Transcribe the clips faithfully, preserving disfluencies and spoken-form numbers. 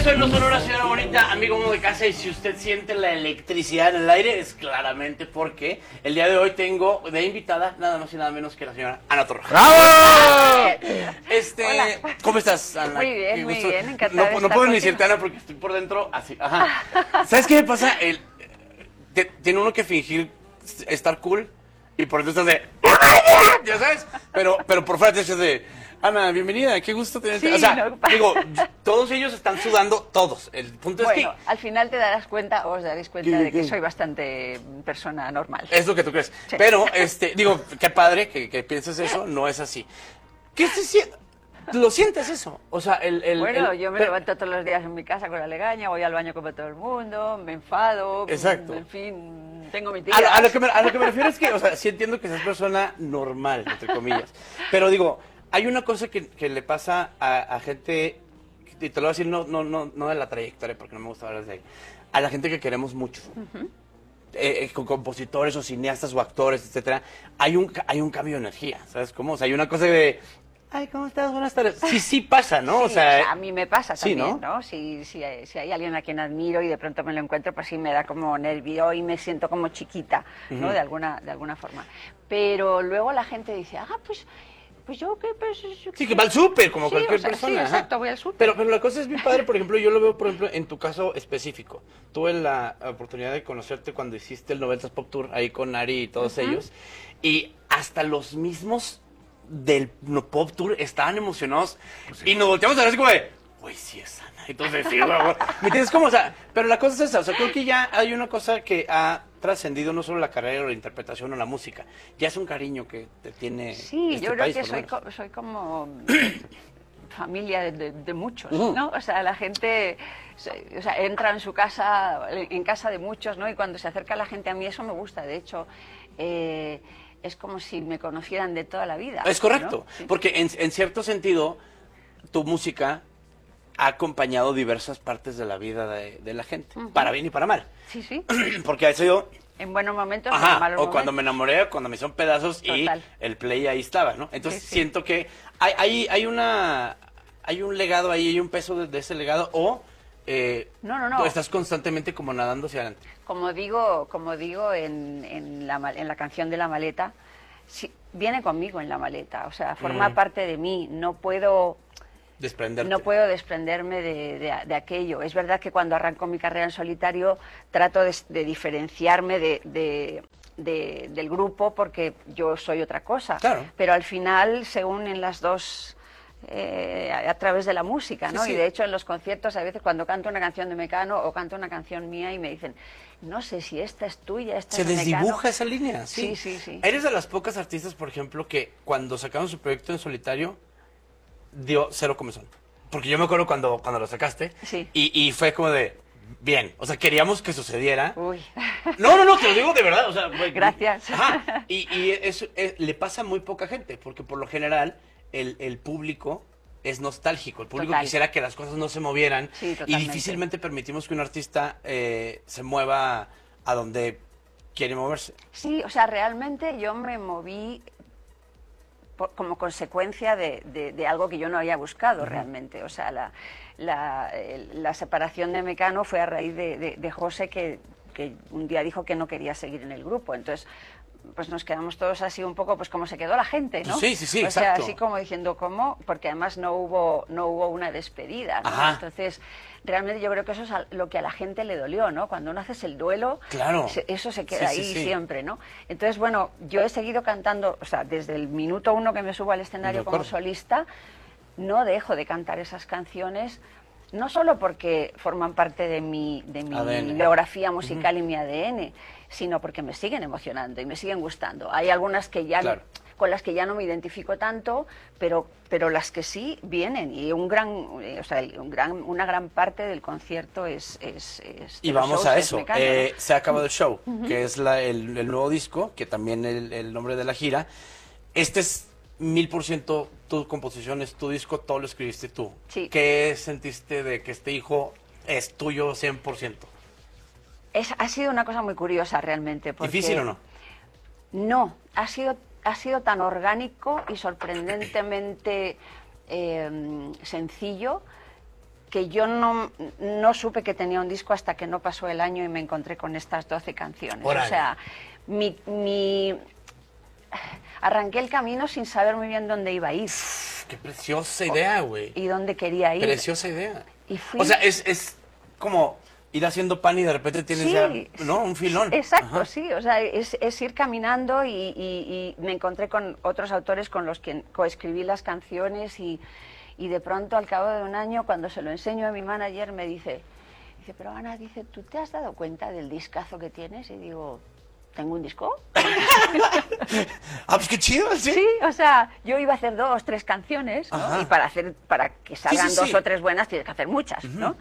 soy No Sonora, señora bonita, amigo uno de casa, y si usted siente la electricidad en el aire es claramente porque el día de hoy tengo de invitada nada más y nada menos que la señora Ana Torroja. ¡Bravo! Este, Hola. ¿Cómo estás, Ana? Muy bien, Qué muy gusto. bien, encantada No, de no estar puedo ni contigo. decirte, Ana, porque estoy por dentro así. Ajá. ¿Sabes qué me pasa? El, te- tiene uno que fingir estar cool y por dentro estás de... ¿Ya sabes? Pero, pero por fuera te dices de... Ana, bienvenida, qué gusto tenerte. Sí, o sea, no, digo, todos ellos están sudando, todos. El punto Bueno, es que al final te darás cuenta, o os daréis cuenta ¿Qué, de que qué? soy bastante persona normal. es lo que tú crees. Sí. Pero, este, digo, qué padre que, que pienses eso, no es así. ¿Qué se siente? ¿Lo sientes eso? O sea, el... el Bueno, el- yo me pero- levanto todos los días en mi casa con la legaña, voy al baño como todo el mundo, me enfado, Exacto. en fin, tengo mi A, tía. lo- a lo que me, a lo que me refiero es que, o sea, sí entiendo que seas persona normal, entre comillas. Pero digo, hay una cosa que, que le pasa a, a gente, y te lo voy a decir no, no, no, no de la trayectoria, porque no me gusta hablar de ahí, a la gente que queremos mucho. Eh, eh, con compositores o cineastas o actores, etcétera, hay un, ca- hay un cambio de energía, ¿sabes cómo? O sea, hay una cosa de, ay, ¿cómo estás? Buenas tardes. Sí, sí pasa, ¿no? o Sí, sea, a mí me pasa sí, también, ¿no? ¿no? Si, si, hay- si hay alguien a quien admiro y de pronto me lo encuentro, pues sí me da como nervio y me siento como chiquita, ¿no? Ujú. De alguna, de alguna forma. Pero luego la gente dice, ah, pues, pues yo qué, pues... yo Sí, qué". que va al súper, como Sí, cualquier o sea, persona. Sí, ajá. exacto, voy al súper. Pero, pero la cosa es bien padre, por ejemplo, yo lo veo, por ejemplo, en tu caso específico. Tuve la oportunidad de conocerte cuando hiciste el noventas Pop Tour, ahí con Ari y todos ellos. Y hasta los mismos del no- Pop Tour estaban emocionados. Y nos volteamos a ver así como de, güey, sí es Ana. Entonces, sí, güey, güey. ¿Me entiendes cómo? O sea, pero la cosa es esa. O sea, creo que ya hay una cosa que ha trascendido no solo la carrera o la interpretación o la música. Ya es un cariño que te tiene Sí, este yo creo país, que por lo soy, menos. co- soy como familia de, de- de muchos, Ujú. ¿no? O sea, la gente se- o sea, entra en su casa, en casa de muchos, ¿no? Y cuando se acerca la gente a mí, eso me gusta. De hecho, eh, es como si me conocieran de toda la vida. Es correcto, ¿no? Sí. porque en, en cierto sentido, tu música ha acompañado diversas partes de la vida de, de la gente, Ujú. para bien y para mal. Sí, sí. Porque ha sido, En buenos momentos, en ajá, malos o cuando me momentos. enamoré, o cuando me hicieron pedazos Total. y el play ahí estaba, ¿no? Entonces Sí, sí. siento que hay, hay, hay una, hay un legado ahí, hay un peso de, de ese legado, o eh, No, no, no. tú estás constantemente como nadando hacia adelante. Como digo, como digo en, en, la, ma- en la canción de La Maleta, sí, viene conmigo en la maleta, o sea, forma Mm. parte de mí, no puedo... Desprenderte. No puedo desprenderme de, de- de aquello. Es verdad que cuando arranco mi carrera en solitario trato de, de diferenciarme de, de- de- del grupo porque yo soy otra cosa. Claro. Pero al final se unen las dos eh, a, a través de la música, ¿no? Sí, sí. Y de hecho en los conciertos a veces cuando canto una canción de Mecano o canto una canción mía y me dicen, no sé si esta es tuya, esta Se es de Mecano. desdibuja esa línea, sí. Sí, sí, sí. Eres de las pocas artistas, por ejemplo, que cuando sacaron su proyecto en solitario, dio cero comezón. Porque yo me acuerdo cuando, cuando lo sacaste, Sí. y, y fue como de, bien, o sea, queríamos que sucediera. Uy. No, no, no, te lo digo de verdad, o sea, güey, Gracias. Ajá, y, y eso eh, le pasa a muy poca gente, porque por lo general el, el público es nostálgico, el público Total. quisiera que las cosas no se movieran, Sí, y totalmente. difícilmente permitimos que un artista eh, se mueva a donde quiere moverse. Sí, o sea, realmente yo me moví por- como consecuencia de, de- de algo que yo no había buscado realmente. O sea, la, la, el- la separación de Mecano fue a raíz de, de- de José que, que un día dijo que no quería seguir en el grupo. Entonces, pues nos quedamos todos así un poco pues como se quedó la gente, ¿no? Sí, sí, sí, O sea, exacto. así como diciendo cómo, porque además no hubo no hubo una despedida, ¿no? Ajá. Entonces, realmente yo creo que eso es a- lo que a la gente le dolió, ¿no? Cuando uno haces el duelo, Claro. se- eso se queda Sí, sí, ahí sí. siempre, ¿no? Entonces, bueno, yo he seguido cantando, o sea, desde el minuto uno que me subo al escenario De como acuerdo. solista, no dejo de cantar esas canciones, no solo porque forman parte de mi, de mi A D N. biografía musical y mi A D N, sino porque me siguen emocionando y me siguen gustando. Hay algunas que ya Claro. con las que ya no me identifico tanto, pero pero las que sí vienen y un gran, eh, o sea, el- un gran, una gran parte del concierto es, es, es de Y los vamos shows a de eso. Mecano, Eh, ¿no? se ha acabado el show, que es la- el, el nuevo disco, que también el, el nombre de la gira. Este es mil por ciento tu composición, es tu disco, todo lo escribiste tú. Sí. ¿Qué sentiste de que este hijo es tuyo cien por ciento? Es, ha sido una cosa muy curiosa realmente. Porque ¿Difícil o no? No, ha sido, ha sido tan orgánico y sorprendentemente eh, sencillo que yo no, no supe que tenía un disco hasta que no pasó el año y me encontré con estas doce canciones. Órale. O sea, mi, mi... arranqué el camino sin saber muy bien dónde iba a ir. Qué preciosa idea, güey. Y dónde quería ir. Preciosa idea. Y fui... O sea, es, es como ir haciendo pan y de repente tienes sí, ya, ¿no? Un filón. Exacto, Ajá. sí. O sea, es, es ir caminando y, y, y me encontré con otros autores con los que coescribí las canciones y, y de pronto, al cabo de un año, cuando se lo enseño a mi manager, me dice, dice, pero Ana, dice, ¿tú te has dado cuenta del discazo que tienes? Y digo, ¿tengo un disco? Ah, pues qué chido, ¿sí? Sí, o sea, yo iba a hacer dos, tres canciones, ¿no? Ajá. Y para hacer, para que salgan Sí, sí, dos sí. o tres buenas tienes que hacer muchas, Ujú. ¿no?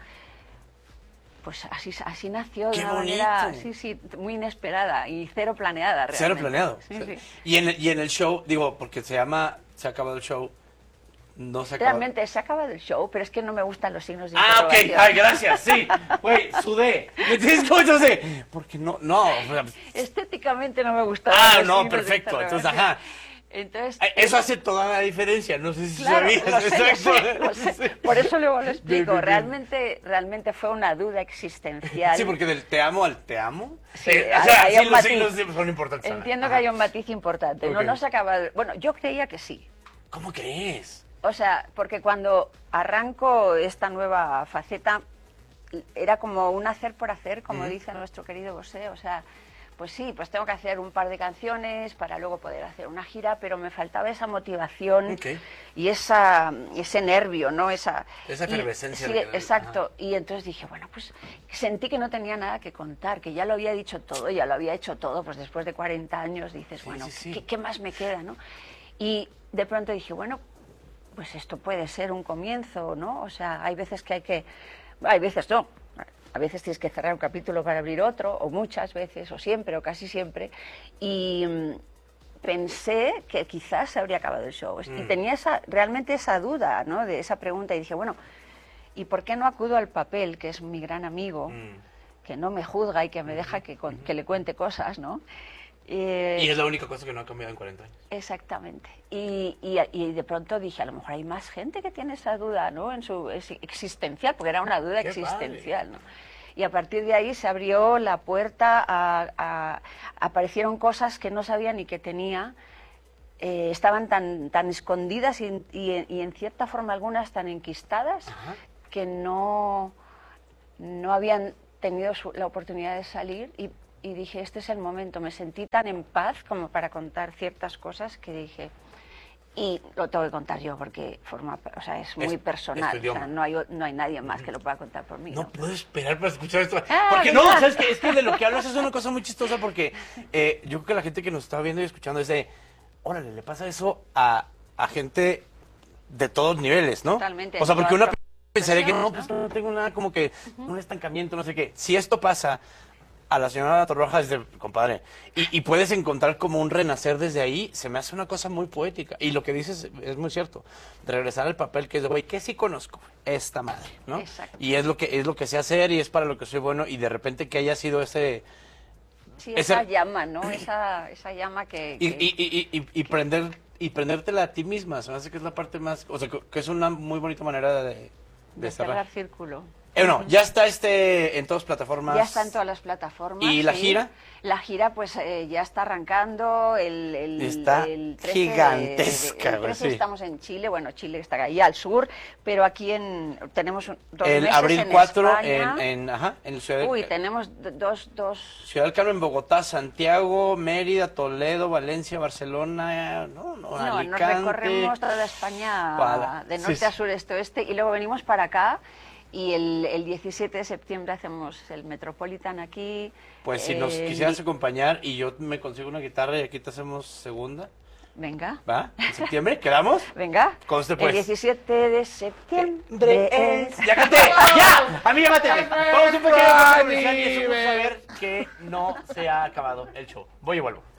Pues así, así nació de ¡Qué una bonito! manera, sí, sí, muy inesperada y cero planeada realmente. Cero planeado. Sí, sí. Y, en el, y en el show, digo, porque se llama, se ha acabado el show, no se ha acabado. Realmente se acaba el show, pero es que no me gustan los signos de Ah, ok, interrogación. ay, gracias, sí. Güey, sudé. ¿Me tienes mucho sé? Porque no, no. o sea, Estéticamente no me gusta. Ah, no, perfecto. Entonces, ajá. Entonces, Ay, eso hace toda la diferencia, no sé si claro, sabías. lo sé, lo Exacto. sé, lo sé. Sí. Por eso luego lo Bien, explico. bien, bien. Realmente, realmente fue una duda existencial. Sí, porque del te amo al te amo. Sí, eh, o hay- sea, hay sí, un los matiz. signos siempre son importantes. Ana. Entiendo que Ajá. hay un matiz importante. No, Ok. no se acaba. de- Bueno, yo creía que sí. ¿Cómo crees? O sea, porque cuando arranco esta nueva faceta, era como un hacer por hacer, como Ujú. dice nuestro querido Bosé. O sea, pues sí, pues tengo que hacer un par de canciones para luego poder hacer una gira, pero me faltaba esa motivación Ok. y esa, ese nervio, ¿no? Esa, Esa y- efervescencia sí, de querer- exacto. Y entonces dije, bueno, pues sentí que no tenía nada que contar, que ya lo había dicho todo, ya lo había hecho todo, pues después de cuarenta años dices, Sí, bueno, sí, sí. ¿qué, qué más me queda, no? Y de pronto dije, bueno, pues esto puede ser un comienzo, ¿no? O sea, hay veces que hay que... Hay veces no. A veces tienes que cerrar un capítulo para abrir otro, o muchas veces, o siempre, o casi siempre. Y mm, pensé que quizás se habría acabado el show. Y Mm. tenía esa, realmente esa duda, ¿no? De esa pregunta. Y dije, bueno, ¿y por qué no acudo al papel, que es mi gran amigo, Mm. que no me juzga y que me deja que, con- que le cuente cosas, ¿no? Eh, Y es la única cosa que no ha cambiado en cuarenta años. Exactamente. Y, y, y de pronto dije, a lo mejor hay más gente que tiene esa duda, ¿no? En su es- existencial, porque era una duda Qué existencial, ¿no? Y a partir de ahí se abrió la puerta a, a- aparecieron cosas que no sabía ni que tenía, eh, estaban tan, tan escondidas y, y- y en cierta forma algunas tan enquistadas Ajá. que no, no habían tenido su- la oportunidad de salir y, y dije, este es el momento. Me sentí tan en paz como para contar ciertas cosas que dije, y lo tengo que contar yo porque forma, o sea, es muy Es- es tu personal, o idioma. sea, no hay, o- no hay nadie más que lo pueda contar por mí. No ¿no? puedo esperar para escuchar esto. Ah, Porque no, venga. ¿sabes qué? Es que de lo que hablas es una cosa muy chistosa porque eh, yo creo que la gente que nos está viendo y escuchando es de, órale, le pasa eso a, a gente de todos niveles, ¿no? Totalmente, O sea, porque todas una pensaría que no, profesiones, pues no tengo nada como que un estancamiento, no sé qué. Si esto pasa a la señora Torroja desde, compadre, y, y puedes encontrar como un renacer desde ahí, se me hace una cosa muy poética. Y lo que dices es muy cierto. De regresar al papel que es de, güey, ¿qué sí conozco? Esta madre, ¿no? Exacto. Y es lo que es lo que sé hacer y es para lo que soy bueno y de repente que haya sido ese... Sí, ese- esa llama, ¿no? Esa, esa llama que... Y, que- y, y, y, y prender y prendértela a ti misma, se me hace que es la parte más... O sea, que es una muy bonita manera de, de, de cerrar. cerrar círculo. Eh, no, ya está este en todas plataformas. Ya está en todas las plataformas. ¿Y la sí. gira? La gira, pues eh, ya está arrancando. El, el, Está el trece de- gigantesca, de- el güey, trece sí. estamos en Chile. Bueno, Chile está ahí al sur, pero aquí en tenemos un- dos El meses abril en cuatro España. en, en, ajá, en Ciudad del Uy, Ca- tenemos d- dos, dos. Ciudad del Carmen, Bogotá, Santiago, Mérida, Toledo, Valencia, Barcelona, no, no, No, nos Alicante. recorremos toda España Guada. de Sí, norte sí. a sur, este, oeste, y luego venimos para acá. Y el, el diecisiete de septiembre hacemos el Metropolitan aquí. Pues si nos el- quisieras acompañar y yo me consigo una guitarra y aquí te hacemos segunda, Venga. ¿va? ¿En septiembre? ¿Quedamos? Venga, Conste, pues. el diecisiete de septiembre es... ¡Ya canté! ¡Ya! A mí llámate. Vamos a un pequeño corte comercial y eso vamos a ver que no se ha acabado el show. Voy y vuelvo.